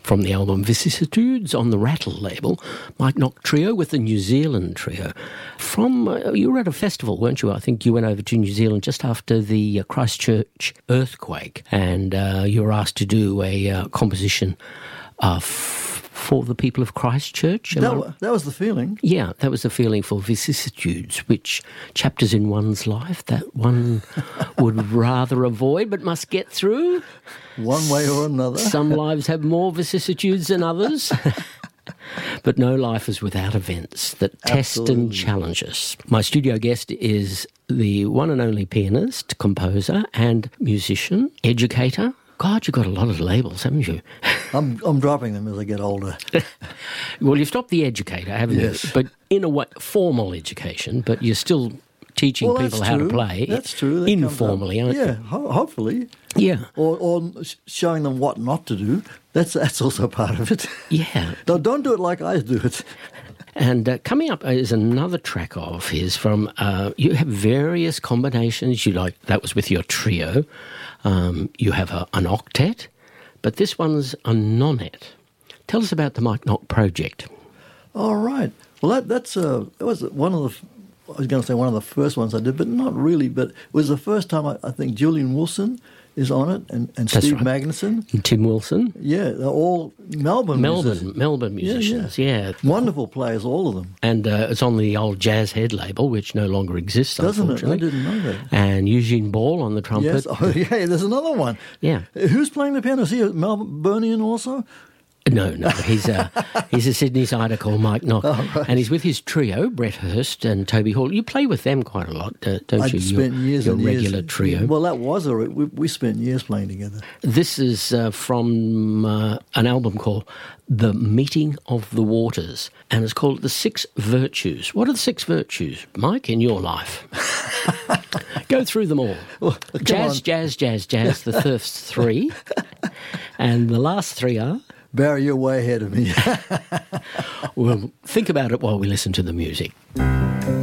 from the album Vicissitudes on the Rattle label, Mike Knock Trio with the New Zealand Trio. You were at a festival, weren't you? I think you went over to New Zealand just after the Christchurch earthquake, and you were asked to do a composition for the people of Christchurch. That was the feeling. Yeah, that was the feeling for Vicissitudes, which chapters in one's life that one would rather avoid but must get through. One way or another. Some lives have more vicissitudes than others. But no life is without events that test and challenge us. My studio guest is the one and only pianist, composer and musician, educator. God, you've got a lot of labels, haven't you? I'm dropping them as I get older. Well, you've stopped the educator, haven't Yes. you? But in a way, formal education, but you're still teaching people how to play. That's true. That informally, aren't you? Yeah, hopefully. Yeah. Or showing them what not to do. That's also part of it. Yeah. No, don't do it like I do it. And coming up is another track of his from, you have various combinations. That was with your trio. You have an octet, but this one's a nonet. Tell us about the Mike Knock project. All right. Well, that was one of the, I was going to say one of the first ones I did, but not really. But it was the first time I think Julian Wilson is on it, and Steve Magnuson. And Tim Wilson. Yeah, they're all Melbourne musicians, yeah. Wonderful players, all of them. And it's on the old Jazz Head label, which no longer exists, Doesn't it? unfortunately. I didn't know that. And Eugene Ball on the trumpet. Yes, oh, yeah, there's another one. Yeah. Who's playing the piano? Is he a Melbourneian also? No, he's a Sydney-sider called Mike Knock, right. and he's with his trio, Brett Hurst and Toby Hall. You play with them quite a lot, don't you? I spent years your and regular years. trio. Well, that was we spent years playing together. This is from an album called The Meeting of the Waters, and it's called The Six Virtues. What are the six virtues, Mike, in your life? Go through them all. Well, jazz, the first three, and the last three are... Barry, you're way ahead of me. Well, think about it while we listen to the music.